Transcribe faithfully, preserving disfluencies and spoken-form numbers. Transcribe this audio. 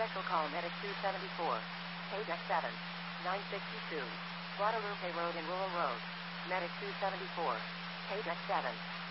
Special call Medic two seventy-four. Page X seven. nine sixty-two. Guadalupe Road in Rural Road. Medic two seventy-four. Page X seven.